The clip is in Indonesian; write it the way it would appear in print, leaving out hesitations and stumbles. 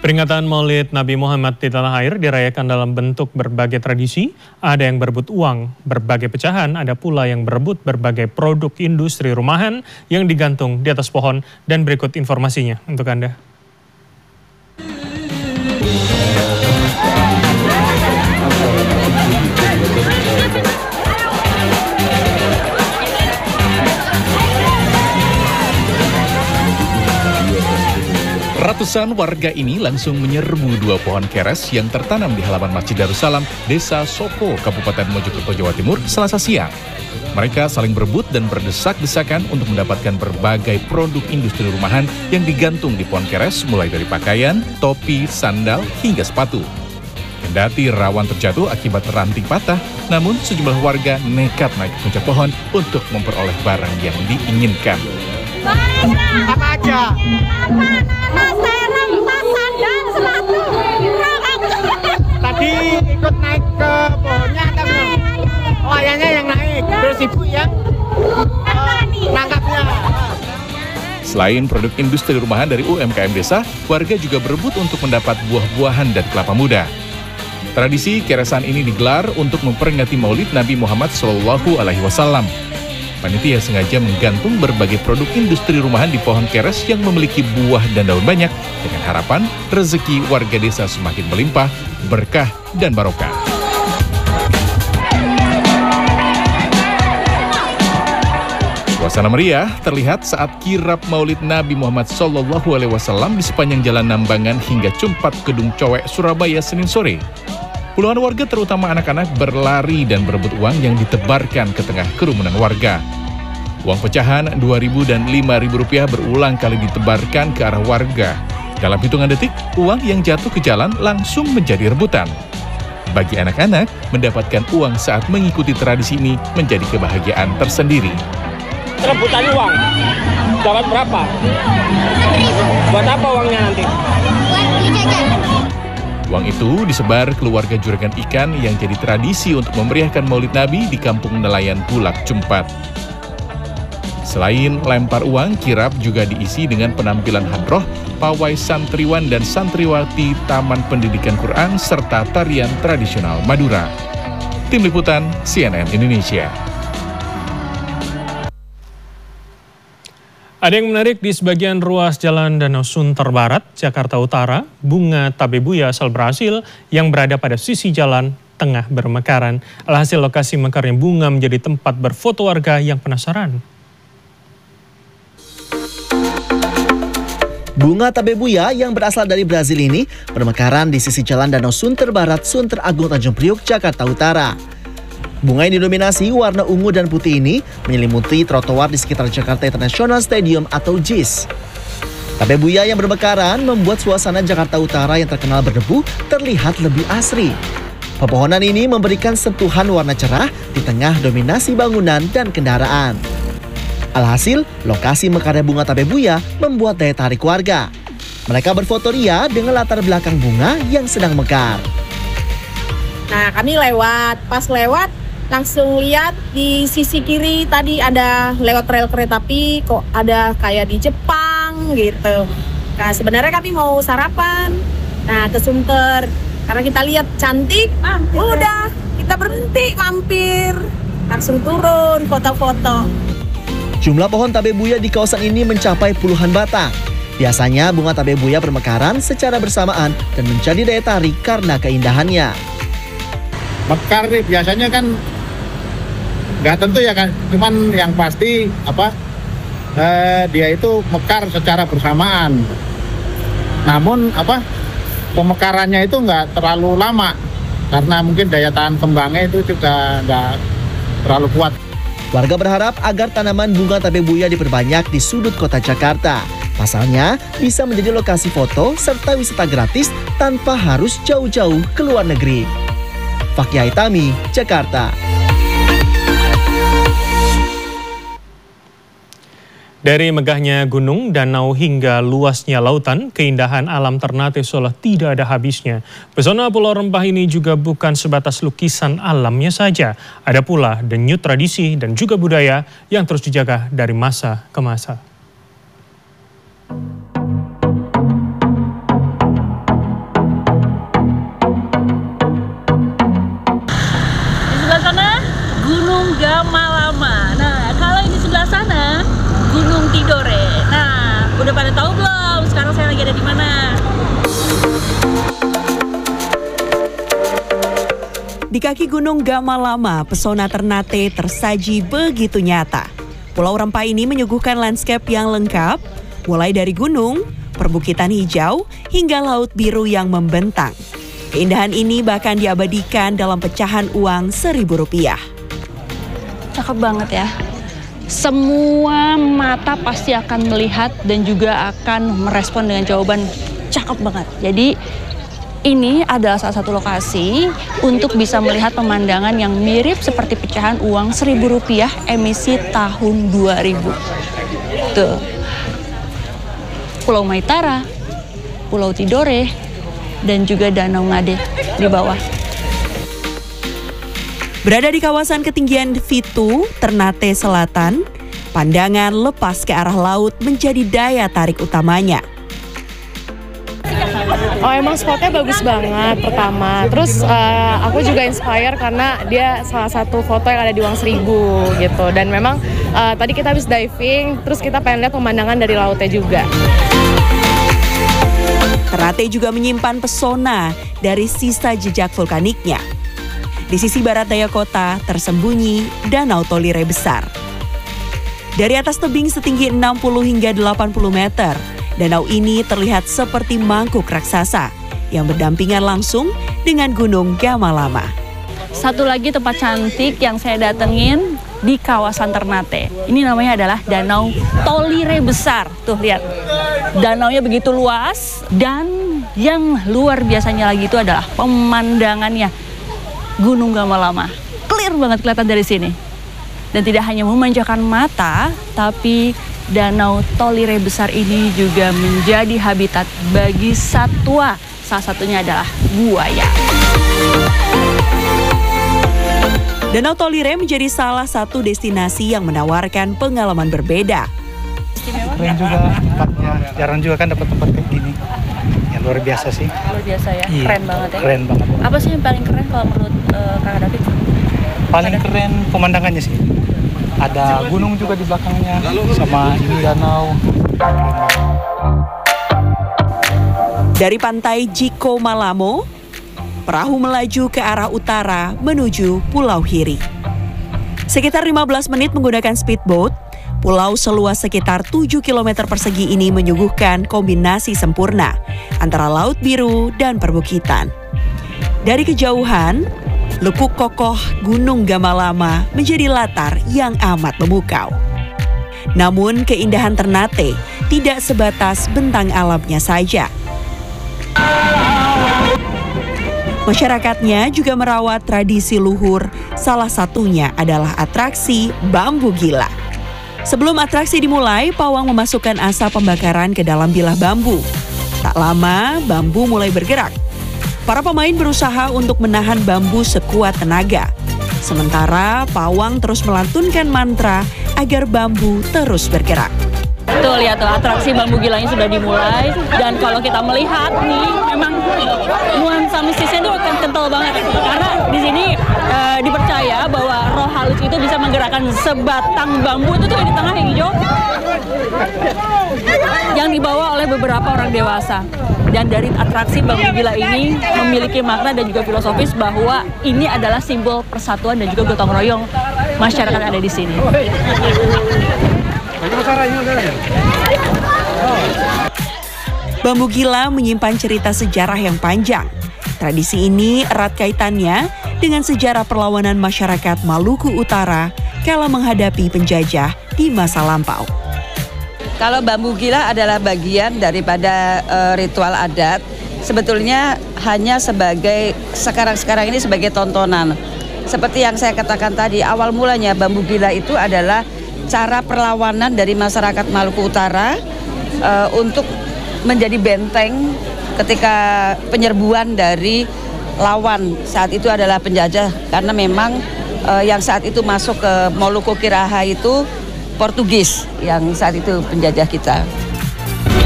Peringatan Maulid Nabi Muhammad di tanah air dirayakan dalam bentuk berbagai tradisi. Ada yang berebut uang, berbagai pecahan, ada pula yang berebut berbagai produk industri rumahan yang digantung di atas pohon. Dan berikut informasinya untuk Anda. Ratusan warga ini langsung menyerbu dua pohon keres yang tertanam di halaman Masjid Darussalam, Desa Soko, Kabupaten Mojokerto, Jawa Timur, Selasa siang. Mereka saling berebut dan berdesak-desakan untuk mendapatkan berbagai produk industri rumahan yang digantung di pohon keres, mulai dari pakaian, topi, sandal, hingga sepatu. Kendati rawan terjatuh akibat ranting patah, namun sejumlah warga nekat naik ke puncak pohon untuk memperoleh barang yang diinginkan. Apa aja? Tadi ikut naik ke pohonnya atau belum? Oh, ayahnya yang naik, terus ibu yang nangkapnya. Selain produk industri rumahan dari UMKM desa, warga juga berebut untuk mendapat buah-buahan dan kelapa muda. Tradisi keresan ini digelar untuk memperingati Maulid Nabi Muhammad SAW. Panitia sengaja menggantung berbagai produk industri rumahan di pohon keres yang memiliki buah dan daun banyak dengan harapan rezeki warga desa semakin melimpah, berkah, dan barokah. Suasana meriah terlihat saat kirap Maulid Nabi Muhammad SAW di sepanjang Jalan Nambangan hingga Cumpat Gedung Cowek, Surabaya, Senin sore. Puluhan warga terutama anak-anak berlari dan berebut uang yang ditebarkan ke tengah kerumunan warga. Uang pecahan Rp2.000 dan Rp5.000 berulang kali ditebarkan ke arah warga. Dalam hitungan detik, uang yang jatuh ke jalan langsung menjadi rebutan. Bagi anak-anak, mendapatkan uang saat mengikuti tradisi ini menjadi kebahagiaan tersendiri. Rebutan uang, dapat berapa? Buat apa uangnya nanti? Buat jajan. Uang itu disebar keluarga juragan ikan yang jadi tradisi untuk memeriahkan Maulid Nabi di Kampung Nelayan Bulak, Cumpat. Selain lempar uang, kirap juga diisi dengan penampilan hadroh, pawai santriwan dan santriwati Taman Pendidikan Quran, serta tarian tradisional Madura. Tim Liputan CNN Indonesia. Ada yang menarik di sebagian ruas Jalan Danau Sunter Barat, Jakarta Utara, bunga tabebuya asal Brasil yang berada pada sisi jalan tengah bermekaran. Alhasil lokasi mekarnya bunga menjadi tempat berfoto warga yang penasaran. Bunga tabebuya yang berasal dari Brasil ini bermekaran di sisi Jalan Danau Sunter Barat, Sunter Agung, Tanjung Priuk, Jakarta Utara. Bunga yang didominasi warna ungu dan putih ini menyelimuti trotoar di sekitar Jakarta International Stadium atau JIS. Tabebuya yang bermekaran membuat suasana Jakarta Utara yang terkenal berdebu terlihat lebih asri. Pepohonan ini memberikan sentuhan warna cerah di tengah dominasi bangunan dan kendaraan. Alhasil, lokasi mekarnya bunga tabebuya membuat daya tarik warga. Mereka berfoto ria dengan latar belakang bunga yang sedang mekar. Nah, kami pas lewat langsung lihat di sisi kiri tadi ada lewat rel kereta api, kok ada kayak di Jepang gitu. Nah, sebenarnya kami mau sarapan. Nah, ke Sunter. Karena kita lihat cantik, udah kita berhenti mampir. Langsung turun foto-foto. Jumlah pohon tabebuya di kawasan ini mencapai puluhan batang. Biasanya bunga tabebuya bermekaran secara bersamaan dan menjadi daya tarik karena keindahannya. Mekar nih biasanya kan nggak tentu ya kan, cuman yang pasti dia itu mekar secara bersamaan. Namun pemekarannya itu nggak terlalu lama karena mungkin daya tahan kembangnya itu juga nggak terlalu kuat. Warga berharap agar tanaman bunga tabebuya diperbanyak di sudut kota Jakarta. Pasalnya bisa menjadi lokasi foto serta wisata gratis tanpa harus jauh-jauh ke luar negeri. Fakih Haitami, Jakarta. Dari megahnya gunung, danau hingga luasnya lautan, keindahan alam Ternate seolah tidak ada habisnya. Pesona Pulau Rempah ini juga bukan sebatas lukisan alamnya saja. Ada pula denyut tradisi dan juga budaya yang terus dijaga dari masa ke masa. Udah pada tahu belum? Sekarang saya lagi ada di mana? Di kaki Gunung Gamalama, pesona Ternate tersaji begitu nyata. Pulau Rempah ini menyuguhkan landscape yang lengkap, mulai dari gunung, perbukitan hijau, hingga laut biru yang membentang. Keindahan ini bahkan diabadikan dalam pecahan uang Rp1.000. Cakep banget ya. Semua mata pasti akan melihat dan juga akan merespon dengan jawaban cakep banget. Jadi ini adalah salah satu lokasi untuk bisa melihat pemandangan yang mirip seperti pecahan uang Rp1.000 emisi tahun 2000. Tuh. Pulau Maitara, Pulau Tidore, dan juga Danau Ngade di bawah. Berada di kawasan ketinggian Fitu, Ternate Selatan, pandangan lepas ke arah laut menjadi daya tarik utamanya. Oh, emang spotnya bagus banget pertama. Terus aku juga inspire karena dia salah satu foto yang ada di Uang Seribu gitu. Dan memang tadi kita habis diving, terus kita pengen lihat pemandangan dari lautnya juga. Ternate juga menyimpan pesona dari sisa jejak vulkaniknya. Di sisi barat daya kota tersembunyi Danau Tolire besar. Dari atas tebing setinggi 60 hingga 80 meter, danau ini terlihat seperti mangkuk raksasa yang berdampingan langsung dengan Gunung Gamalama. Satu lagi tempat cantik yang saya datengin di kawasan Ternate. Ini namanya adalah Danau Tolire besar. Tuh lihat, danaunya begitu luas dan yang luar biasanya lagi itu adalah pemandangannya. Gunung Gamalama, clear banget kelihatan dari sini. Dan tidak hanya memanjakan mata, tapi Danau Tolire besar ini juga menjadi habitat bagi satwa. Salah satunya adalah buaya. Danau Tolire menjadi salah satu destinasi yang menawarkan pengalaman berbeda. Keren juga tempatnya, jarang juga kan dapat tempat kayak gini. Ya luar biasa sih. Luar biasa ya, iya, keren banget ya. Keren banget. Apa sih yang paling keren kalau menurut Kakak David? Paling keren pemandangannya sih. Ada gunung juga di belakangnya, sama ini danau. Dari pantai Jiko Malamo, perahu melaju ke arah utara menuju Pulau Hiri. Sekitar 15 menit menggunakan speedboat, pulau seluas sekitar 7 km persegi ini menyuguhkan kombinasi sempurna antara laut biru dan perbukitan. Dari kejauhan, lekuk kokoh Gunung Gamalama menjadi latar yang amat memukau. Namun keindahan Ternate tidak sebatas bentang alamnya saja. Masyarakatnya juga merawat tradisi luhur, salah satunya adalah atraksi bambu gila. Sebelum atraksi dimulai, pawang memasukkan asap pembakaran ke dalam bilah bambu. Tak lama, bambu mulai bergerak. Para pemain berusaha untuk menahan bambu sekuat tenaga. Sementara pawang terus melantunkan mantra agar bambu terus bergerak. Tuh lihat tuh, atraksi bambu gilanya sudah dimulai. Dan kalau kita melihat nih, memang nuansa mistisnya itu akan kental banget. Karena di sini dipercaya bahwa roh halus itu bisa menggerakkan sebatang bambu itu tuh di tengah yang hijau yang dibawa oleh beberapa orang dewasa. Dan dari atraksi bambu gila ini memiliki makna dan juga filosofis bahwa ini adalah simbol persatuan dan juga gotong royong masyarakat yang ada di sini. Bambu gila menyimpan cerita sejarah yang panjang. Tradisi ini erat kaitannya dengan sejarah perlawanan masyarakat Maluku Utara kala menghadapi penjajah di masa lampau. Kalau bambu gila adalah bagian daripada ritual adat, sebetulnya hanya sebagai sekarang ini sebagai tontonan. Seperti yang saya katakan tadi, awal mulanya bambu gila itu adalah cara perlawanan dari masyarakat Maluku Utara untuk menjadi benteng ketika penyerbuan dari lawan. Saat itu adalah penjajah, karena memang yang saat itu masuk ke Moluku Kiraha itu Portugis yang saat itu penjajah kita.